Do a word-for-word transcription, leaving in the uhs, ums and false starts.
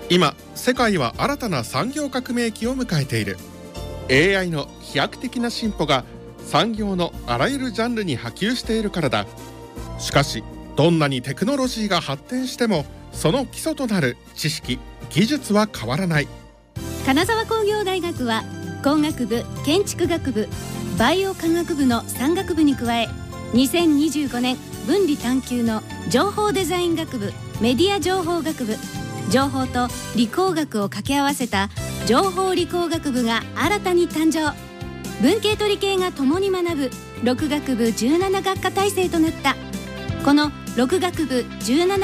今世界は新たな産業革命期を迎えている。 エーアイ の飛躍的な進歩が産業のあらゆるジャンルに波及しているからだ。しかしどんなにテクノロジーが発展してもその基礎となる知識・技術は変わらない。 金沢工業大学は工学部、建築学部、バイオ科学部のさん学部に加え、にせんにじゅうごねん分離探究の情報デザイン学部、メディア情報学部、情報と理工学を掛け合わせた情報理工学部が新たに誕生。文系と理系が共に学ぶろく学部じゅうなな学科体制となった。このろく学部じゅうなな